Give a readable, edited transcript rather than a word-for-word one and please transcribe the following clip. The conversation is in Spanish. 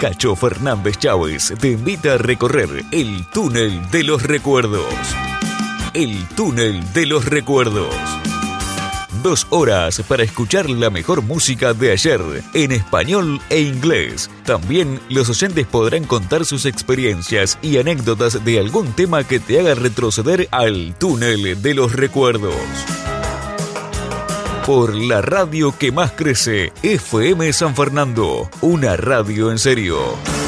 Cacho Fernández Chávez te invita a recorrer el túnel de los recuerdos. El túnel de los recuerdos. 2 horas para escuchar la mejor música de ayer en español e inglés. También los oyentes podrán contar sus experiencias y anécdotas de algún tema que te haga retroceder al túnel de los recuerdos. Por la radio que más crece, FM San Fernando, una radio en serio.